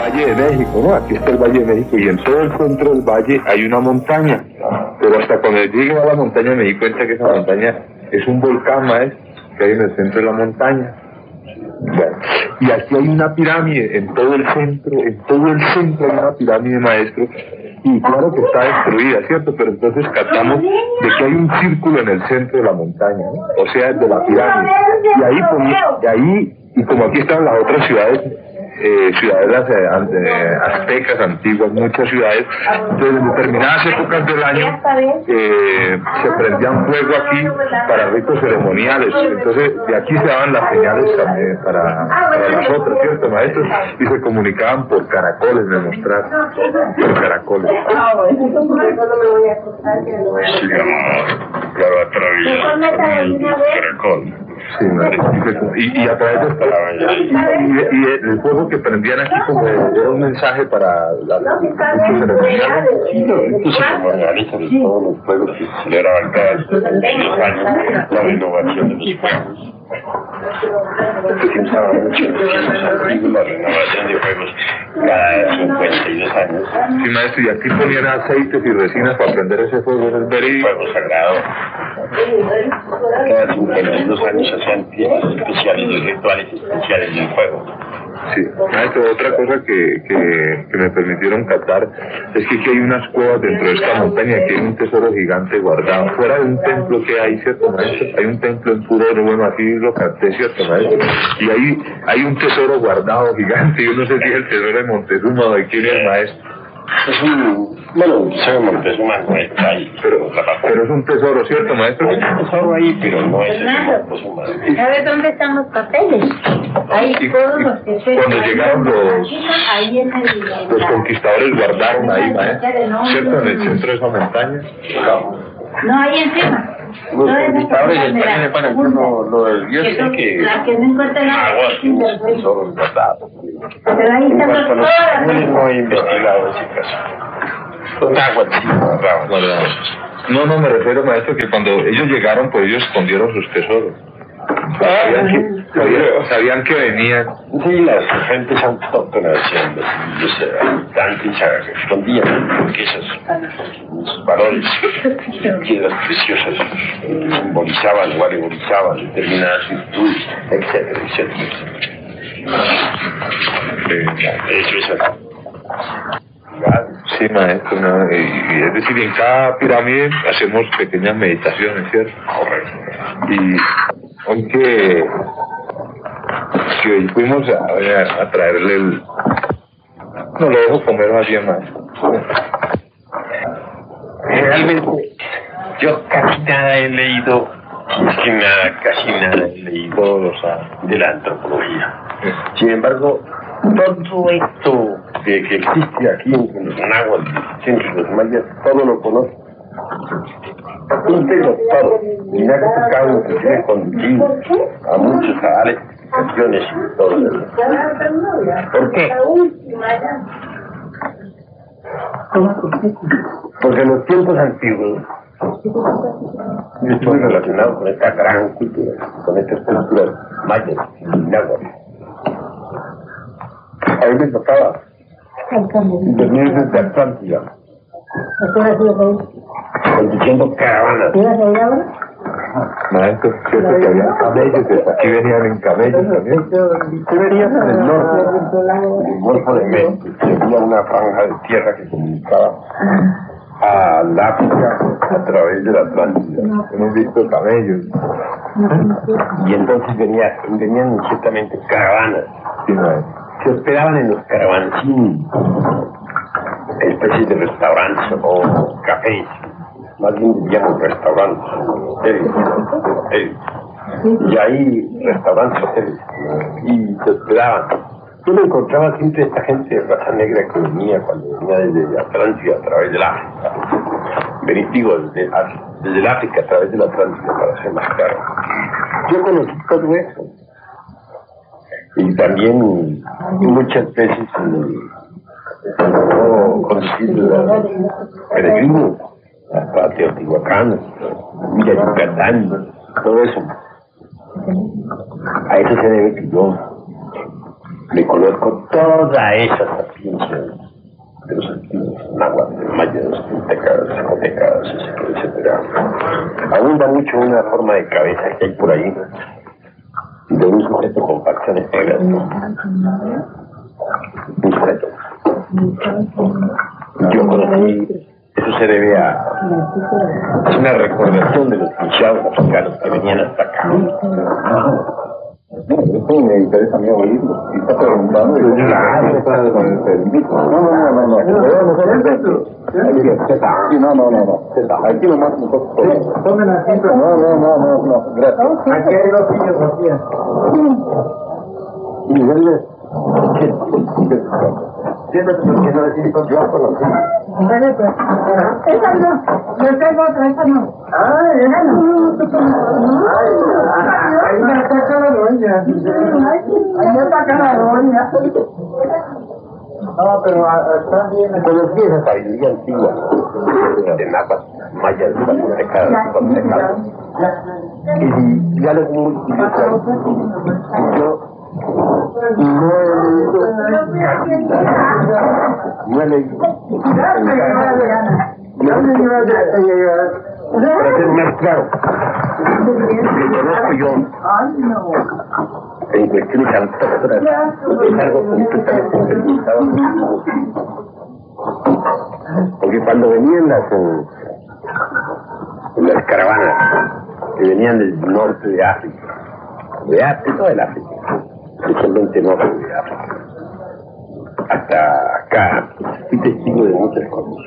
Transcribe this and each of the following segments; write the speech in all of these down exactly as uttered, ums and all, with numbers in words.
Valle de México, ¿no? Aquí está el Valle de México y en todo el centro del valle hay una montaña. Pero hasta cuando llegué a la montaña me di cuenta que esa montaña es un volcán, maestro, que hay en el centro de la montaña. Bueno, y aquí hay una pirámide en todo el centro, en todo el centro hay una pirámide, maestro, y claro que está destruida, ¿cierto? Pero entonces captamos de que hay un círculo en el centro de la montaña, ¿no? O sea, de la pirámide. Y ahí, y ahí, y como aquí están las otras ciudades, eh, ciudades eh, aztecas antiguas, muchas ciudades, entonces en determinadas épocas del año eh, se prendían fuego aquí para ritos ceremoniales, entonces de aquí se daban las señales también para, para las otras, ¿cierto, maestros? Y se comunicaban por caracoles, me mostraron, por caracoles. Sí, claro, a través del caracol. Sí, y, y a través de esta y, y el fuego que prendían aquí como era un mensaje para la ceremonial. Entonces como organizan todos los fuegos que se celebraban cada dos años, la renovación de los fuegos. Se usaba mucho en los tiempos antiguos la renovación de fuegos cada cincuenta y dos años. Sí, maestro, y aquí ponían aceites y resinas para prender ese fuego, es verídico. Fuego sagrado. Cada cincuenta y dos años hacían fiestas especiales y rituales especiales del fuego. Sí, maestro, otra cosa que, que, que me permitieron captar es que aquí hay unas cuevas dentro de esta montaña, aquí hay un tesoro gigante guardado, fuera de un templo que hay, ¿cierto, maestro? Hay un templo en puro oro, bueno, así lo capté, ¿cierto, maestro? Y ahí hay un tesoro guardado gigante, yo no sé si es el tesoro de Montezuma o de quién es, maestro. Es un... Bueno, se ve Montezuma, no está ahí. Pero, pero es un tesoro, ¿cierto, maestro? Es un tesoro ahí, pero no es el Montezuma. ¿Sabes dónde están los papeles? Ahí Y, todos y los que se... cuando llegaron los, ahí en el... los conquistadores guardaron ahí, maestro, ¿cierto? En el centro de esa montaña. No, ahí encima. Los conquistadores españoles, bueno, yo lo, lo yo sé que la que no encuentra nada. agua sus tesoros guardados. Pero ahí En están cuanto a los todas españoles, no he investigado ese caso. Los aguas sí guardaban. Guardados. No, no, me refiero, maestro, que cuando ellos llegaron, pues ellos escondieron sus tesoros. Sabían que, sabían, sabían que venían. Sí, las gentes autóctonas, los habitantes escondían riquezas, sus valores, piedras preciosas, simbolizaban o alegorizaban determinadas virtudes, etcétera, etcétera. Eso es así. Sí, maestro, no, y, y es decir, en cada pirámide hacemos pequeñas meditaciones, ¿cierto? Correcto. Y hoy que, que hoy fuimos a, a, a traerle el... No, lo dejo comer más bien, maestro. Realmente, yo casi nada he leído, es que nada, casi nada he leído Todos los años. de la antropología. Sin embargo, todo esto que, que existe aquí en los náhuatl, los centros de los mayas, todo lo conozco. Íntegro todo. Y me ha tocado inclusive conducir a muchos a dar explicaciones y todo eso. ¿Por qué? Porque en los tiempos antiguos yo estoy relacionado con esta gran cultura, con estas culturas mayas y náhuatl. A mí me tocaba venir desde Atlántida, conduciendo caravanas. Maestro, cierto que había camellos, desde aquí venían en camellos también. Tú venías en el norte del Golfo de México, que había una franja de tierra que comunicaba al África a través de la Atlántida. Hemos visto camellos. Y entonces venía, venían ciertamente caravanas. Sí, maestro. Se hospedaban en los caravancines, especies de restaurantes o cafés, más bien diríamos restaurantes, hoteles, hoteles. Y ahí restaurantes, hoteles, y se hospedaban. Yo me encontraba siempre esta gente de raza negra que venía cuando venía desde Atlántida a través del África. Venía, digo, desde, desde el África a través de la Atlántida, para ser más claro. Yo conocí todo eso. Y también muchas veces no conducir peregrinos hasta Teotihuacán, Villa Yucatán, todo eso. A eso se debe que yo Me conozco toda esa sapiencia de los antiguos náhuatl, mayas, aztecas, zapotecas, etcétera. Abunda mucho una forma de cabeza que hay por ahí de un sujeto con facciones negras. Un sujeto. Yo conocí, eso se debe a es una recordación de los hinchados africanos que venían hasta acá. No, eso me interesa a mí oírlo. Y está preguntando. Claro, para con el permiso. No, no, no, no, no. No, no, no, no. Aquí nomás nosotros. Tomen asiento. No, no, no, no, no. Gracias. Aquí hay dos sillas vacías. Y verles. Siéntate porque no decís con yo conocí. Esa no, yo tengo otra, esa no. Ah, esa no. Ahí me saca la doña. Ahí me saca la doña. No, pero está bien. Conocí esa sabiduría antigua de napas, mayas, aztecas, aztecas. Y ya les muy yo no he leído, no he leído. Para ser más claro, me conozco yo en cuestiones autóctonas, es algo completamente experimentado. Porque cuando venían las, las caravanas que venían del norte de África, de África, no del África, especialmente norte de África, hasta acá, fui testigo de muchas cosas.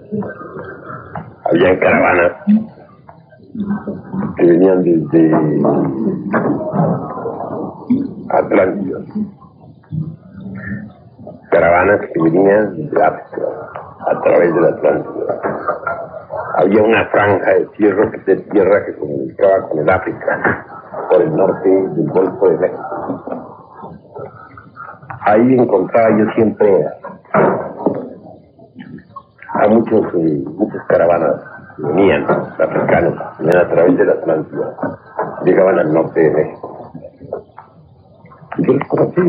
Había caravanas que venían desde Atlántida, caravanas que venían desde África a través de la Atlántida. Había una franja de tierra, de tierra que comunicaba con el África por el norte del Golfo de México. Ahí encontraba yo siempre a muchos, eh, muchas caravanas que venían, africanos, venían a través de la Atlántida, llegaban al norte de México. Yo los conocí,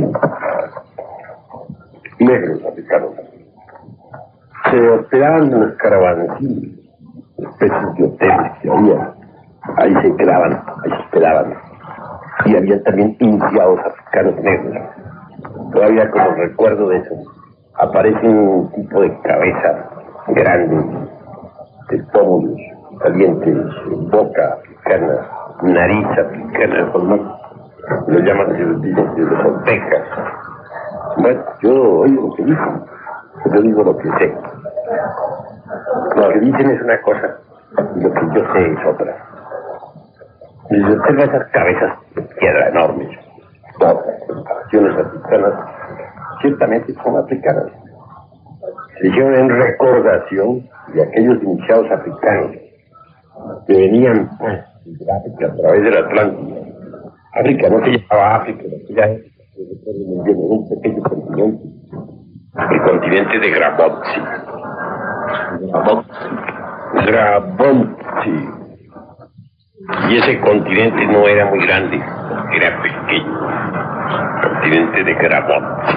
negros africanos. Se hospedaban en las caravanas, especies de hoteles que había. Ahí se quedaban, ahí se hospedaban. Y había también iniciados africanos negros. Todavía como recuerdo de eso, aparece un tipo de cabeza grande, de pómulos salientes, boca africana, nariz africana, lo llaman de los, de los aztecas. Bueno, yo oigo lo que dicen, yo digo lo que sé. Lo que dicen es una cosa, y lo que yo sé es otra. Y se observa esas cabezas de piedra enormes, todas las naciones africanas, ciertamente son africanas. Se hicieron en recordación de aquellos iniciados africanos que venían pues, de África a través del Atlántico. África no se llamaba África, ya es un pequeño continente, el continente de Grabovci. Grabovci. Y ese continente no era muy grande, era pequeño, el continente de Grabovci.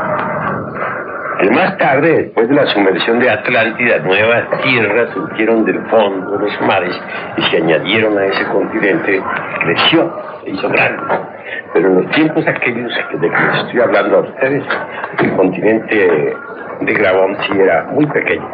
Y más tarde, después de la sumersión de Atlántida, nuevas tierras surgieron del fondo de los mares y se añadieron a ese continente, creció, se hizo grande. Pero en los tiempos aquellos de que les estoy hablando a ustedes, el continente de Grabovci era muy pequeño.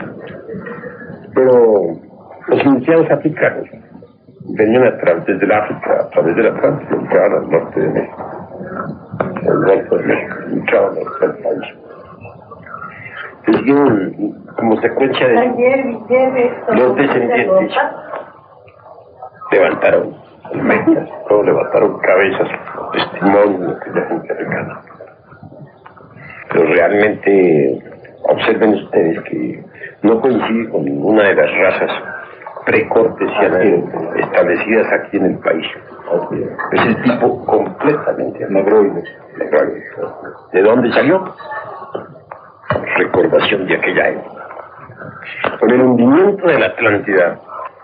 Pero los iniciados africanos venían a través del África, a través del Atlántico, entraban al norte de México, al Golfo de México, entraban al norte del país. Hicieron como secuencia de los descendientes levantaron mechas, todos levantaron cabezas, testimonio de aquella gente africana. Pero realmente observen ustedes que no coincide con ninguna de las razas precortesianas establecidas aquí en el país. Es el tipo completamente negroide. ¿De dónde salió? Recordación de aquella época. Con el hundimiento de la Atlántida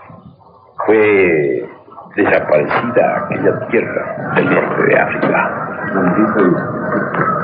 fue desaparecida aquella tierra del norte de África.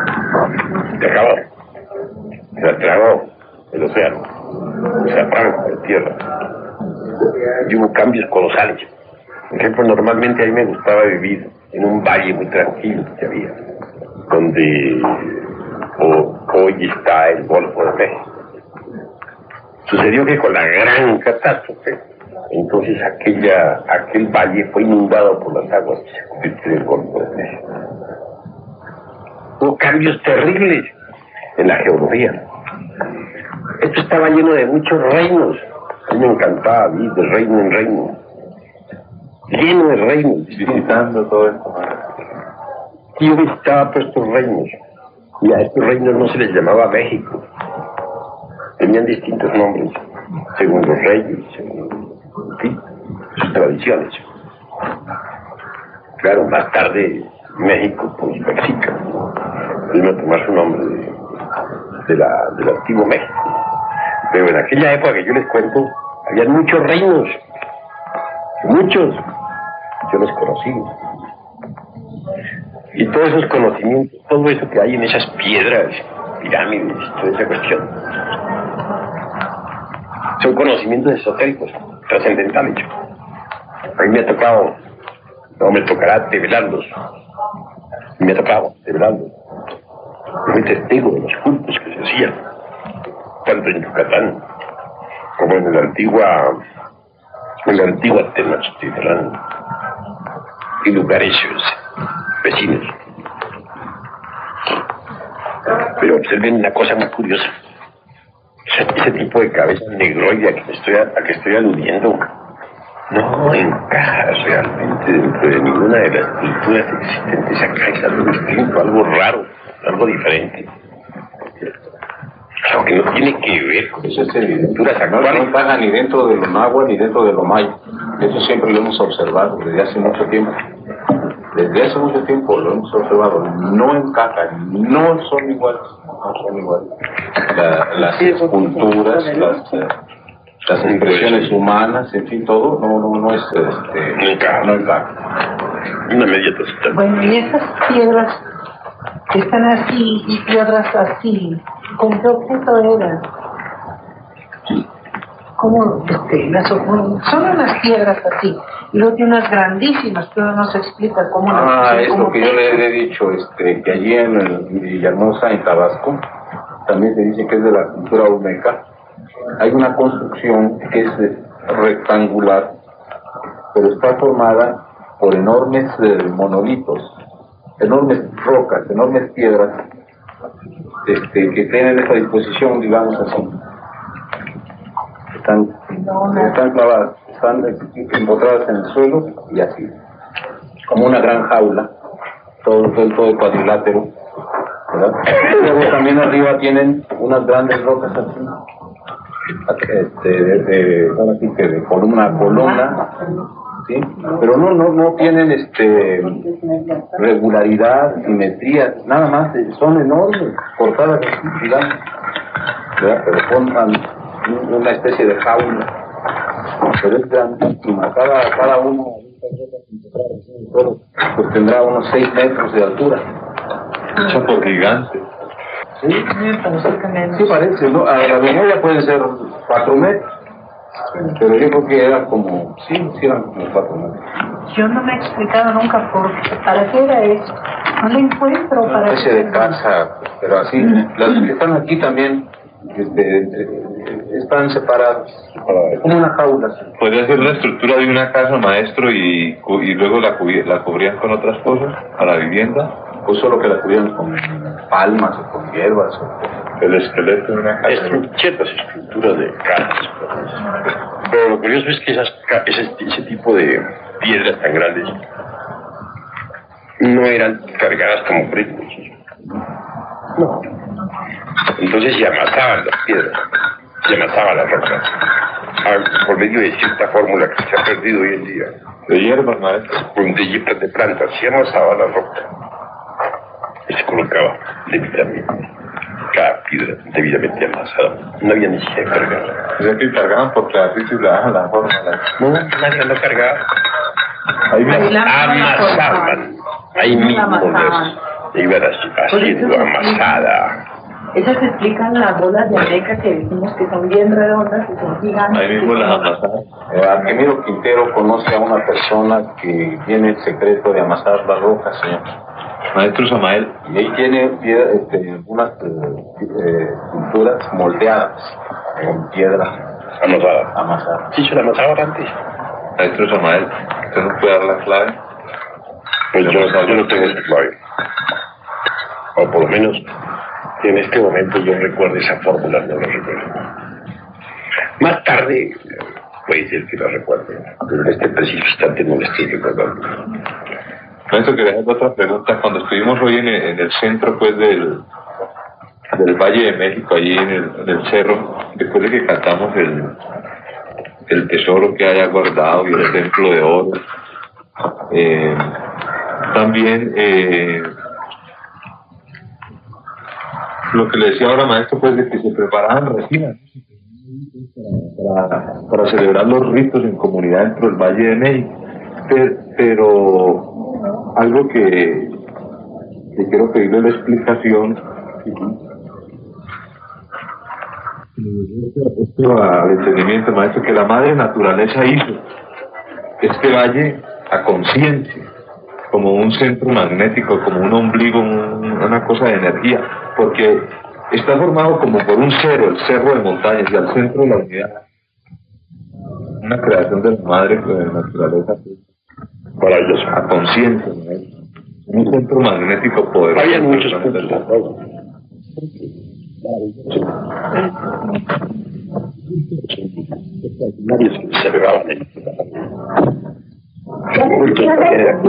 se acabó. Se tragó el océano, se franja de tierra. Y hubo cambios colosales. Por ejemplo, normalmente a mí me gustaba vivir en un valle muy tranquilo que había, donde o, hoy está el Golfo de México. Sucedió que con la gran catástrofe, entonces aquella, aquel valle fue inundado por las aguas que se convirtió en el Golfo de México. Hubo cambios terribles en la geografía. Esto estaba lleno de muchos reinos. A mí me encantaba ir de reino en reino. Lleno de reinos. Visitando todo esto. Y yo visitaba todos estos reinos. Y a estos reinos no se les llamaba México. Tenían distintos nombres, según los reyes, según, en fin, sus tradiciones. Claro, más tarde México, pues Mexica, vino a tomar su nombre de, de la, del antiguo México. Pero en aquella época que yo les cuento, había muchos reinos, muchos, yo los conocí. Y todos esos conocimientos, todo eso que hay en esas piedras, pirámides, toda esa cuestión, son conocimientos esotéricos, trascendentales. A mí me ha tocado, no me tocará develarlos, me ha tocado develarlos. Yo fui testigo de los cultos que se hacían, tanto en Yucatán como en la antigua, en la antigua Tenochtitlán y lugares vecinos. Pero observen una cosa muy curiosa. Ese, ese tipo de cabeza negroide a que estoy, a, a que estoy aludiendo no encaja realmente dentro de ninguna de las culturas existentes acá. Es algo distinto, algo raro, algo diferente. Algo que no tiene que ver con esas culturas actuales. No encaja ni dentro de lo náhuatl ni dentro de lo maya. Eso siempre lo hemos observado desde hace mucho tiempo. Desde hace mucho tiempo lo hemos observado. No encajan, no son iguales. No son iguales. La, las culturas, las, las expresiones humanas, en fin, todo, no, no, no es, este, no encaja. No encaja. Una media tacita. Bueno, y esas piedras que están así y piedras así, ¿con qué objeto eran? ¿Cómo? Este, las, son unas piedras así, y luego tiene unas grandísimas, pero no se explica cómo. Ah, las, es lo que yo le he dicho, este, que allí en, en Villahermosa, en Tabasco, también se dice que es de la cultura olmeca. Hay una construcción que es rectangular, pero está formada por enormes eh, monolitos, enormes rocas, enormes piedras, este, que tienen esa disposición, digamos así. Están, están clavadas, están empotradas en el suelo y así, como una gran jaula, todo, todo, todo cuadrilátero, ¿verdad? Luego también arriba tienen unas grandes rocas así, este, de, de, de, de, de columna a columna, ¿sí? Pero no, no, no tienen este regularidad, simetría, nada más, son enormes, cortadas así, digamos, ¿verdad? Pero forman una especie de jaula, pero es grandísima. Cada, cada uno pues tendrá unos seis metros de altura. Hecho por gigantes. Sí, sí parece, ¿no? A la memoria pueden ser cuatro metros, pero yo creo que eran como, sí, sí eran como cuatro metros. Yo no me he explicado nunca por para qué era eso. No lo encuentro para Una especie de casa, pero así. Las que están aquí también este, están separadas, es como una jaula. Podría ser la estructura de una casa, maestro, y, y luego la, cubi- la cubrían con otras cosas para la vivienda. Pues solo que la cubrían con palmas o con hierbas. O... El esqueleto de una casa. Estru- ciertas estructuras de casas. Pero lo curioso es que esas, ca- ese, ese tipo de piedras tan grandes no eran cargadas como prismas. No. Entonces se amasaban las piedras, se amasaban las rocas, a, por medio de cierta fórmula que se ha perdido hoy en día. De hierbas, maestro. Con de hierbas de plantas, se amasaba la roca y se colocaba debidamente, cada piedra debidamente amasada. No había necesidad de cargarla. O sea que cargaban por pedacitos y la, la forma. La... No, nadie la cargaba. Ahí viene. Amasaban. Ahí mismo les iban haciendo amasada. Esas explican las bolas de areca que decimos que son bien redondas y son gigantes. Ahí mismo las amasar. Eh, Arquimiro Quintero conoce a una persona que tiene el secreto de amasar las rocas, señor. Maestro Samael. Y ahí tiene piedra, este, algunas eh, eh, pinturas moldeadas en piedra Amasada. amasada. Sí, se la amasaba antes. Maestro Samael, ¿usted nos puede dar la clave? Pues yo, yo no tengo esa clave. O por lo menos, en este momento yo recuerdo esa fórmula, no la recuerdo. Más tarde, puede ser que la recuerde, pero en este preciso instante no la estoy recordando. Maestro, quería hacer otra pregunta. Cuando estuvimos hoy en el, en el centro, pues, del, del Valle de México, allí en el, en el cerro, después de que cantamos el, el tesoro que haya guardado y el templo de oro, eh, también eh, lo que le decía ahora, maestro, pues, de que se preparaban resinas para, para celebrar los ritos en comunidad dentro del Valle de México. Pero, pero algo que, que quiero pedirle la explicación esto al entendimiento, maestro, que la madre naturaleza hizo este valle a conciencia, como un centro magnético, como un ombligo, un, una cosa de energía, porque está formado como por un cero, el cerro de montañas, y al centro la unidad, una creación de la madre de la naturaleza Maravilloso. a conciencia, maestro. Un centro magnético poderoso. Había muchos puntos de juego. Nadie se pegaba en él. Cultos también era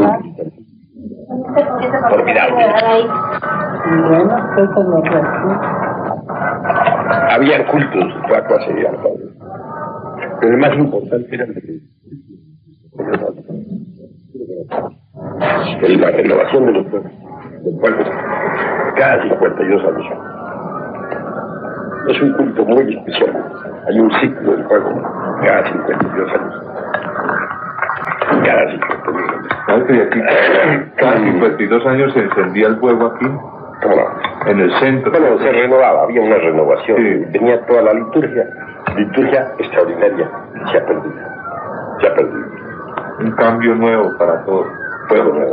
formidable. Bueno, pues con los restos. Había cultos de toda clase de algo. Pero el más importante era el de el, la renovación de los pueblos, del pueblo, cada cincuenta y dos años. Es un culto muy especial. Hay un ciclo del fuego cada cincuenta y dos años. Cada cincuenta y dos años. ¿Sabes que aquí cada cincuenta y dos años se encendía el fuego aquí? ¿Cómo no? En el centro. Bueno, se renovaba, había una renovación. Sí. Tenía toda la liturgia. Liturgia extraordinaria. Se ha perdido. Se ha perdido. Un cambio nuevo para todos. Fuego nuevo.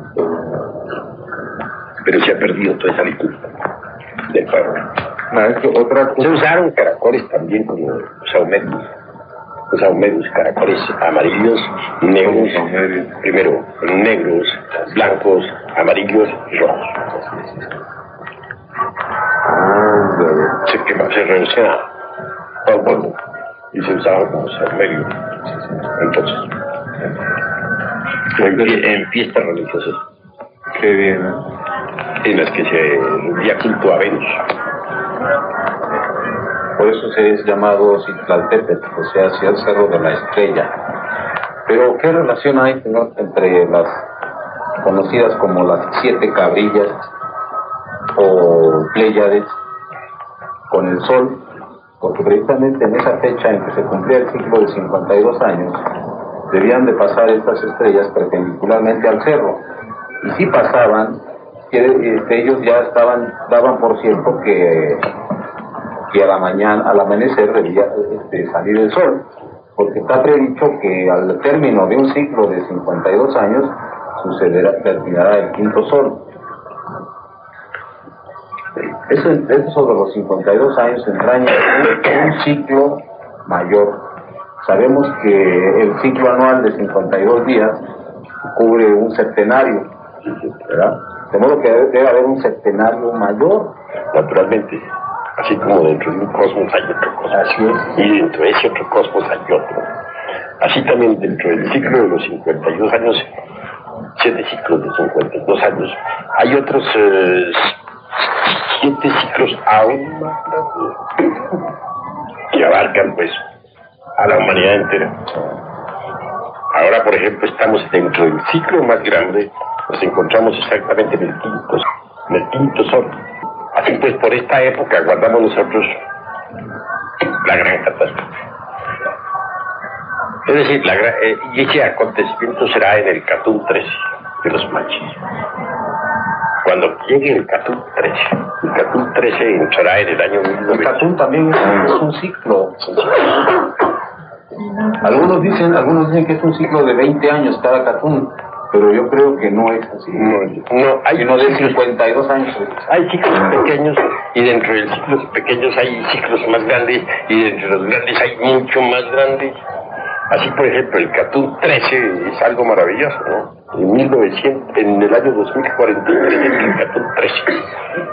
Pero se ha perdido toda esa liturgia del fuego. Maestro, otra Se cosa. usaron caracoles también como saumerios. Los saumerios, caracoles amarillos, negros, Saumerios. primero negros, blancos, amarillos y rojos. Se quema, se reducía al polvo y se usaban como saumerios. Entonces, en, fie- en fiestas religiosas, Qué bien, ¿eh? en las que se rendía culto a Venus. Por eso se es llamado Citlaltépetl, o sea, hacia el cerro de la estrella. Pero, ¿qué relación hay, señor, entre las conocidas como las siete cabrillas o Pléyades con el sol? Porque precisamente en esa fecha en que se cumplía el ciclo de cincuenta y dos años, debían de pasar estas estrellas perpendicularmente al cerro. Y si pasaban, que, este, ellos ya estaban, daban por cierto que, que a la mañana, al amanecer debía este, salir el sol, porque está predicho que al término de un ciclo de cincuenta y dos años sucederá, terminará el quinto sol. Eso, eso sobre los cincuenta y dos años entraña un, un ciclo mayor. Sabemos que el ciclo anual de cincuenta y dos días cubre un septenario, ¿verdad? De modo que debe, debe haber un septenario mayor. Naturalmente, así como dentro de un cosmos hay otro cosmos. Así es. Y dentro de ese otro cosmos hay otro. Así también dentro del ciclo de los cincuenta y dos años, siete ciclos de cincuenta y dos años, hay otros eh, siete ciclos aún más grandes que abarcan pues a la humanidad entera. Ahora, por ejemplo, estamos dentro del ciclo más grande, nos encontramos exactamente en el quinto, en el quinto sol. Así pues, por esta época aguardamos nosotros la gran catástrofe. Es decir, la gran, eh, y ese acontecimiento será en el Catún trece de los Machis. cuando llegue el Catún trece. El Catún trece entrará en el año mil novecientos. El Catún también es un ciclo. Algunos dicen, algunos dicen que es un ciclo de veinte años cada Catún, pero yo creo que no es así. No, no hay sino de cincuenta y dos años. Hay ciclos pequeños y dentro de los ciclos pequeños hay ciclos más grandes y dentro de los grandes hay mucho más grandes. Así, por ejemplo, el Catún trece es algo maravilloso, ¿no? En mil novecientos, en el año dos mil cuarenta y tres es el Catún trece.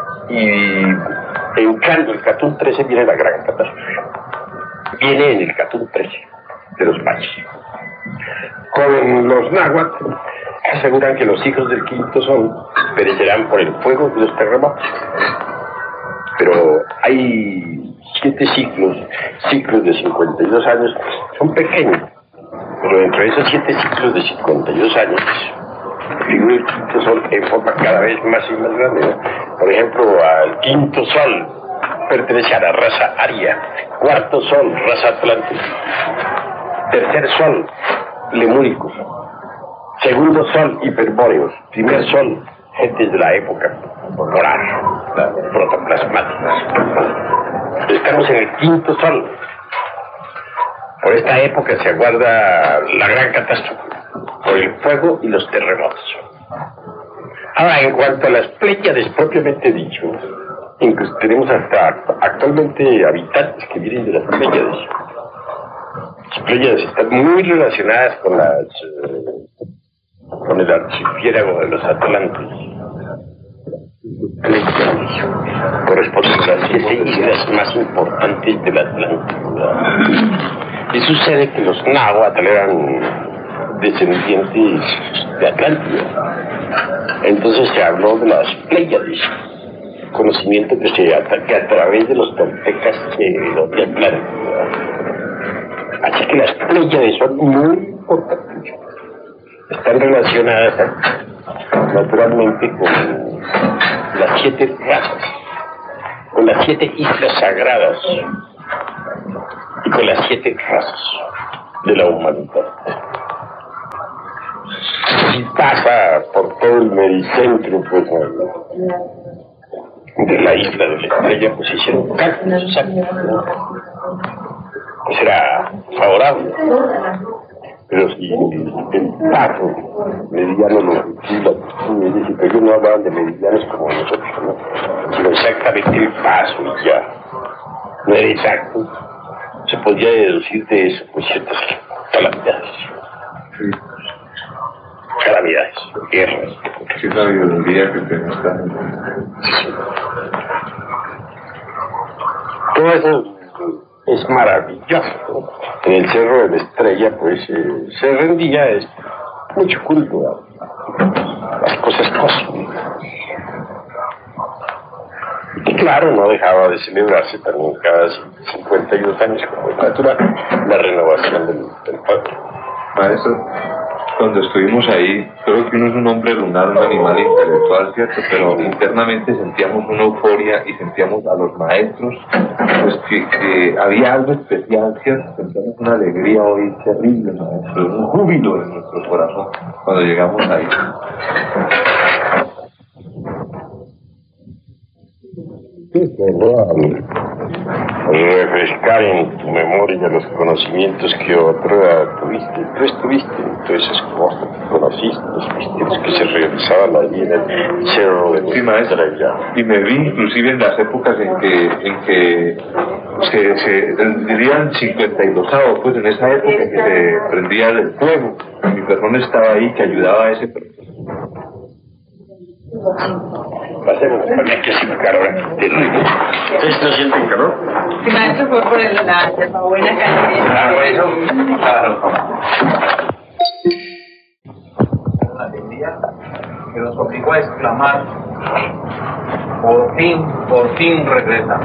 Y entrando el Catún trece viene la gran catástrofe. Viene en el Catún trece de los valles. Con los náhuatl aseguran que los hijos del quinto sol perecerán por el fuego y los terremotos. Pero hay siete ciclos, ciclos de cincuenta y dos años, son pequeños. Pero dentro de esos siete ciclos de cincuenta y dos años, figura el quinto sol en forma cada vez más y más grande, ¿no? Por ejemplo, al quinto sol pertenece a la raza aria, cuarto sol, raza atlántica, tercer sol, lemúricos, segundo sol, hiperbóreos, primer sol, gentes de la época polar, protoplasmáticos. Estamos en el quinto sol. Por esta época se aguarda la gran catástrofe, por el fuego y los terremotos. Ahora, en cuanto a las Pléyades propiamente dicho, incluso tenemos hasta actualmente habitantes que vienen de las Pléyades. Las Pléyades están muy relacionadas con las eh, con el archipiélago de los Atlantes. Pléyades corresponden a las siete islas más importantes de la Atlántida. Y sucede que los náhuatl eran descendientes de Atlántida. Entonces se habló de las Pléyades, conocimiento que se ataca que a través de los toltecas quedó de Atlántida. Así que las Pléyades son muy importantes. Están relacionadas naturalmente con las siete razas, con las siete islas sagradas y con las siete razas de la humanidad. Si pasa por todo el medicentro, pues, de la isla de la Estrella, pues hicieron cálculos exactos. Pues era favorable. Pero si el paso mediano longitud, longitudinal, ellos no hablaban de medianos como nosotros, ¿no? Sino exactamente el paso y ya. No era exacto. Se podía deducir de eso, pues, ciertas calamidades. Sí. Calamidades, guerras. Sí, la biología que tenemos. Todo eso es maravilloso. En el Cerro de la Estrella, pues, eh, se rendía es, mucho culto a las cosas cósmicas. Y claro, no dejaba de celebrarse también cada cincuenta y dos años, como es natural, la renovación del, del pueblo. Maestro, cuando estuvimos ahí, creo que uno es un hombre lunar, un animal intelectual, ¿cierto? Pero internamente sentíamos una euforia y sentíamos a los maestros, pues que, que había algo especial, ¿cierto? Sentíamos una alegría hoy terrible, maestro, un júbilo en nuestro corazón cuando llegamos ahí. Refrescar en tu memoria los conocimientos que otra tuviste. Tú estuviste en todas esas cosas, conociste los misterios que se realizaban allí en el Cerro de sí, maestro. Y me vi inclusive en las épocas en que, en que se, se dirían cincuenta y dos, pues en esa época en que se prendía el fuego. Mi persona estaba ahí que ayudaba a ese proceso. Pasemos para que se me calor. ¿Ustedes no sienten calor? Sí, maestro, fue por el, la buena calidad. Ah, bueno, claro. La alegría que nos obligó a exclamar: por fin, por fin regresa.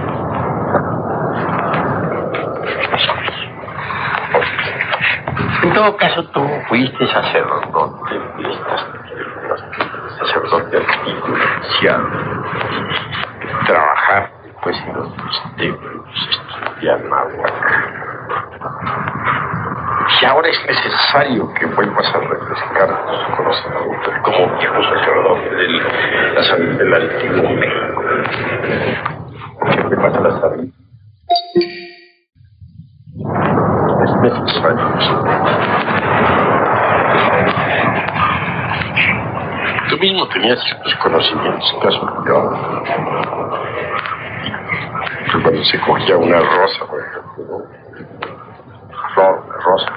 En todo caso, tú fuiste sacerdote de estas sacerdote artificial, trabajar pues en los templos, estudiar náhuatl. si ahora es necesario que vuelvas a refrescar tus conocimientos como viejo sacerdote de la salud del antiguo México, ¿qué pasa la salud? Es necesario. Tú mismo tenías ciertos conocimientos que has olvidado. Que cuando se cogía una rosa, por ejemplo, ¿no? Flor, una rosa.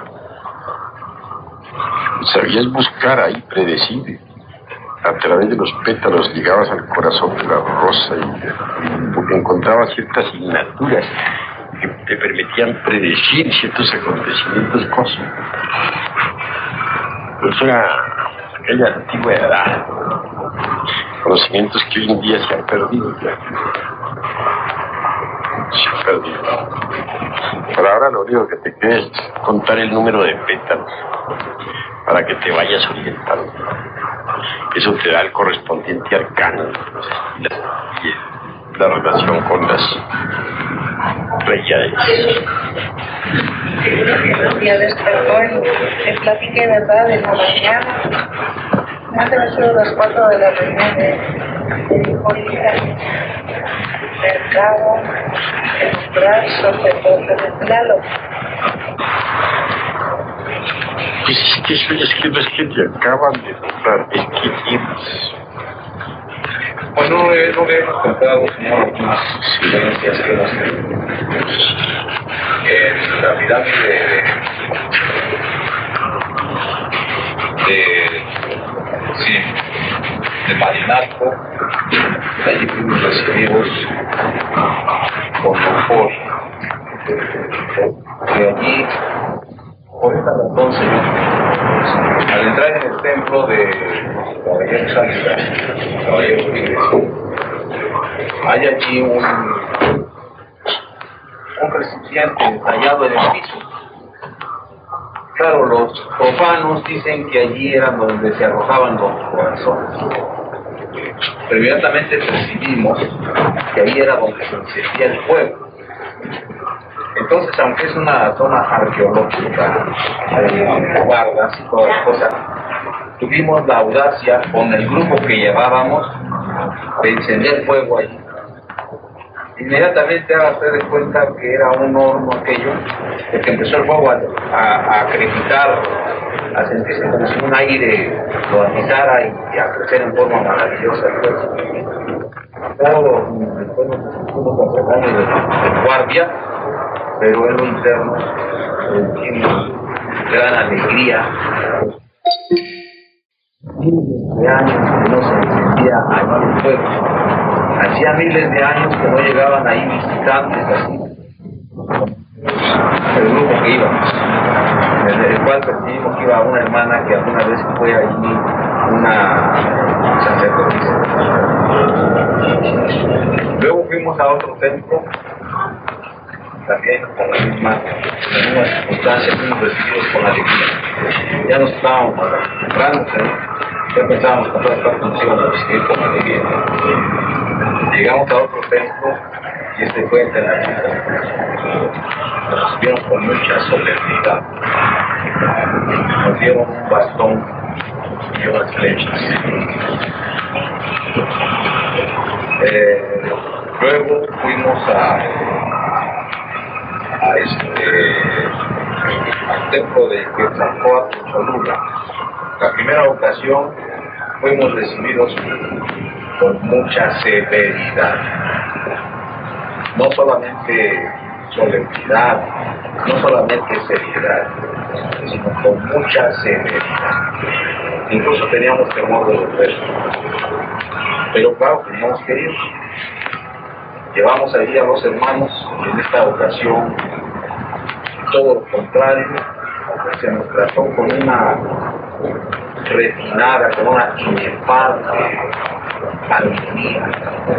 Sabías buscar ahí, predecible. A través de los pétalos llegabas al corazón de la rosa y porque encontrabas ciertas asignaturas que te permitían predecir ciertos acontecimientos cósmicos. Eso era aquella antigüedad. Conocimientos que hoy en día se han perdido ya. Se han perdido. Pero ahora lo único que te queda es contar el número de pétalos para que te vayas orientando. Eso te da el correspondiente arcano y la relación con las Pleiades. Ya despertó en, en plática y verdad en la mañana. Más de las las cuatro de la mañana me dijo hija, mercado, el brazo, sacerdote de Tlaloc. Pues es que eso es que no es que te acaban de notar, es que tienes. Bueno, no le hemos contado, señor, algunas diferencias que hemos tenido en la pirámide de, de, sí, de Parinacco. Allí fuimos recibidos con confort. De allí, por esta razón, señor, al entrar en el templo de Caballero Sánchez, Caballero Tigres, hay allí un, un recipiente tallado en el piso. Claro, los profanos dicen que allí era donde se arrojaban los corazones. Pero inmediatamente percibimos que ahí era donde se encendía el fuego. Entonces, aunque es una zona arqueológica, hay guardas y todas las cosas, tuvimos la audacia con el grupo que llevábamos de encender fuego allí. Inmediatamente haga usted de cuenta que era un horno aquello, porque empezó el fuego a, a, a crepitar, a sentirse como si un aire lo agitara y a crecer en forma maravillosa. Todos después nos sentimos acompañados del, del guardia, pero en lo interno sentimos gran alegría. Miles de años que no se encendía allí el fuego. Hacía miles de años que no llegaban ahí visitantes así. El grupo que íbamos, en el cual percibimos que iba una hermana que alguna vez fue allí una sacerdotisa. Luego fuimos a otro templo, también con la misma, en la misma circunstancia, fuimos recibidos con alegría. Ya nos estábamos acostumbrando, ya pensábamos que todas partes nos iban a recibir con alegría. Llegamos a otro templo y este fue entre la vida. Nos recibieron con mucha solemnidad. Nos dieron un bastón y unas flechas. Eh, luego fuimos a, a este al templo de Quetzalcóatl en Cholula. La primera ocasión fuimos recibidos con mucha severidad, no solamente solemnidad, no solamente seriedad, sino con mucha severidad. Incluso teníamos temor de los restos, pero claro, teníamos que ir. Llevamos allí a los hermanos, en esta ocasión todo lo contrario, se nos trató con una refinada, con una inefable alegría,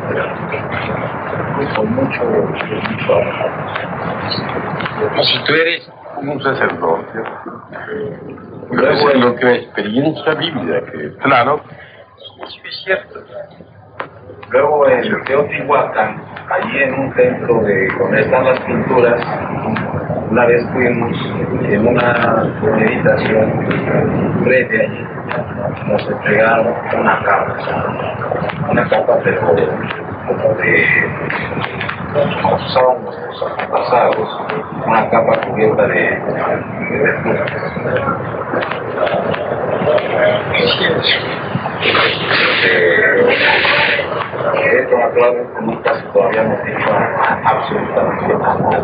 con mucho, mucho amor. Si tú eres un sacerdote, luego en lo que la experiencia vívida, que claro, eso es cierto. Luego en Teotihuacán, allí en un templo de donde están las pinturas, Una vez fuimos en una meditación breve allí, nos entregaron una capa, una capa pero como de como usaban nuestros antepasados, una capa cubierta de, de verduras. Eh, esto naturalmente nunca todavía no he dicho absolutamente nada.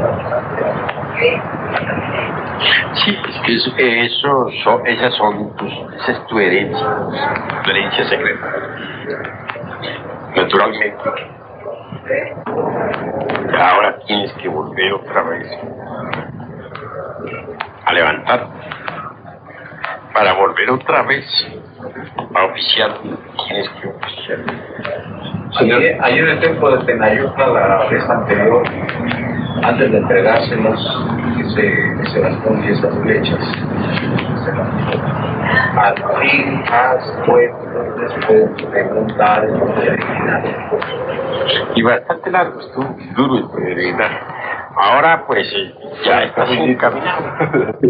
Sí, es que eso, eso son, esas son tus, esa es tu herencia, tu herencia secreta. Naturalmente, ahora tienes que volver otra vez a levantar, para volver otra vez a oficiar, tienes que oficiar. Ayer, ayer en el templo de Tenayuca, la vez anterior, antes de entregárselos ese, ese bastón y esas flechas, se las dio. Al fin, después, después de preguntar, de adivinar. Y bastante largo, estuvo duro el peregrinar. Ahora pues ya estás en camino.